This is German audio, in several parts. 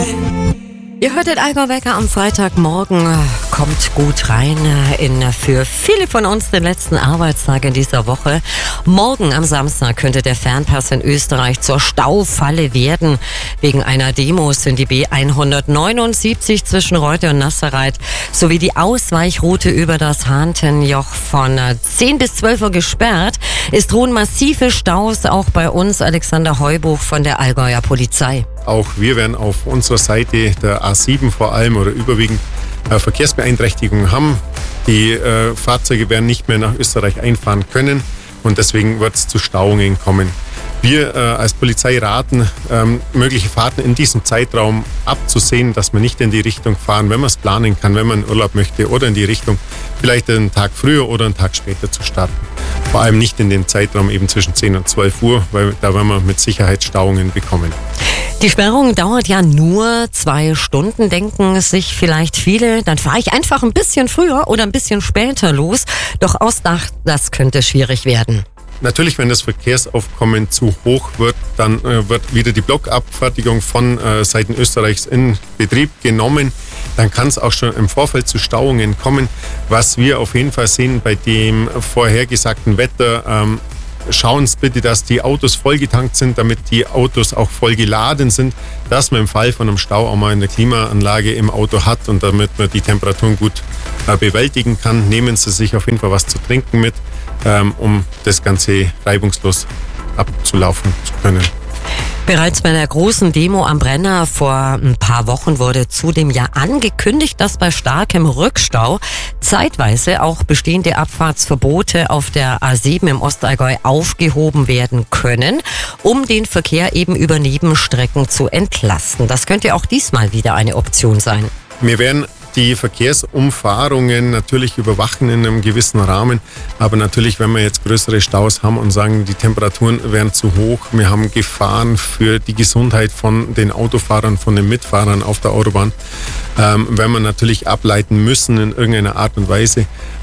Ihr hört den Allgäu-Wecker am Freitagmorgen. Kommt gut rein in für viele von uns den letzten Arbeitstag in dieser Woche. Morgen am Samstag könnte der Fernpass in Österreich zur Staufalle werden. Wegen einer Demo sind die B179 zwischen Reute und Nasserreit sowie die Ausweichroute über das Hahntenjoch von 10 bis 12 Uhr gesperrt. Es drohen massive Staus auch bei uns. Alexander Heubuch von der Allgäuer Polizei. Auch wir werden auf unserer Seite der A7 vor allem oder überwiegend Verkehrsbeeinträchtigungen haben. Die Fahrzeuge werden nicht mehr nach Österreich einfahren können und deswegen wird es zu Stauungen kommen. Wir als Polizei raten, mögliche Fahrten in diesem Zeitraum abzusehen, dass man nicht in die Richtung fahren, wenn man es planen kann, wenn man in Urlaub möchte, oder in die Richtung vielleicht einen Tag früher oder einen Tag später zu starten. Vor allem nicht in den Zeitraum eben zwischen 10 und 12 Uhr, weil da werden wir mit Sicherheit Stauungen bekommen. Die Sperrung dauert ja nur 2 Stunden, denken sich vielleicht viele. Dann fahre ich einfach ein bisschen früher oder ein bisschen später los. Doch ausdacht, das könnte schwierig werden. Natürlich, wenn das Verkehrsaufkommen zu hoch wird, dann wird wieder die Blockabfertigung von Seiten Österreichs in Betrieb genommen. Dann kann es auch schon im Vorfeld zu Stauungen kommen. Was wir auf jeden Fall sehen bei dem vorhergesagten Wetter, schauen Sie bitte, dass die Autos vollgetankt sind, damit die Autos auch voll geladen sind, dass man im Fall von einem Stau auch mal eine Klimaanlage im Auto hat und damit man die Temperaturen gut bewältigen kann. Nehmen Sie sich auf jeden Fall was zu trinken mit, um das Ganze reibungslos abzulaufen zu können. Bereits bei der großen Demo am Brenner vor ein paar Wochen wurde zudem ja angekündigt, dass bei starkem Rückstau zeitweise auch bestehende Abfahrtsverbote auf der A7 im Ostallgäu aufgehoben werden können, um den Verkehr eben über Nebenstrecken zu entlasten. Das könnte auch diesmal wieder eine Option sein. Wir werden die Verkehrsumfahrungen natürlich überwachen in einem gewissen Rahmen, aber natürlich, wenn wir jetzt größere Staus haben und sagen, die Temperaturen wären zu hoch, wir haben Gefahren für die Gesundheit von den Autofahrern, von den Mitfahrern auf der Autobahn, werden wir natürlich ableiten müssen in irgendeiner Art und Weise,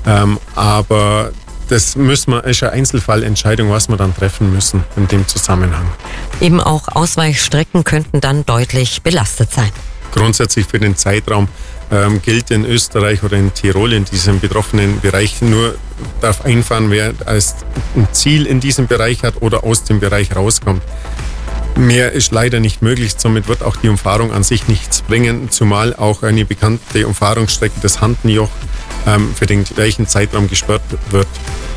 aber das ist eine Einzelfallentscheidung, was wir dann treffen müssen in dem Zusammenhang. Eben auch Ausweichstrecken könnten dann deutlich belastet sein. Grundsätzlich für den Zeitraum gilt in Österreich oder in Tirol in diesem betroffenen Bereich nur, darf einfahren, wer als ein Ziel in diesem Bereich hat oder aus dem Bereich rauskommt. Mehr ist leider nicht möglich, somit wird auch die Umfahrung an sich nichts bringen, zumal auch eine bekannte Umfahrungsstrecke, das Hahntenjoch, für den gleichen Zeitraum gesperrt wird.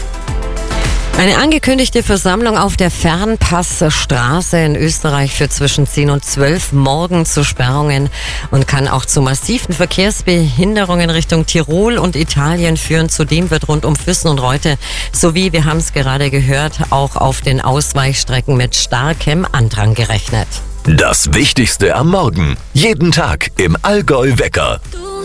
Eine angekündigte Versammlung auf der Fernpassstraße in Österreich führt zwischen 10 und 12 morgen zu Sperrungen und kann auch zu massiven Verkehrsbehinderungen Richtung Tirol und Italien führen. Zudem wird rund um Füssen und Reute sowie, wir haben es gerade gehört, auch auf den Ausweichstrecken mit starkem Andrang gerechnet. Das Wichtigste am Morgen. Jeden Tag im Allgäu-Wecker.